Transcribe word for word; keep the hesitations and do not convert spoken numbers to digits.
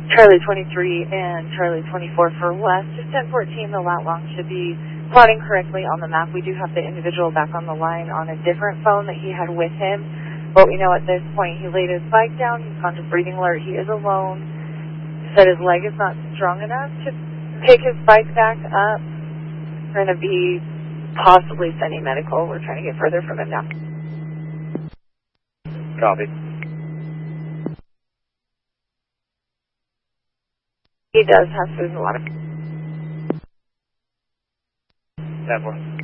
Charlie twenty-three and Charlie twenty-four for West. Just ten fourteen, the lat long should be plotting correctly on the map. We do have the individual back on the line on a different phone that he had with him. But we know at this point he laid his bike down. He's gone to breathing alert. He is alone. He said his leg is not strong enough to pick his bike back up. We're going to be possibly sending medical. We're trying to get further from him now. Copy. He does have food and water. ten four.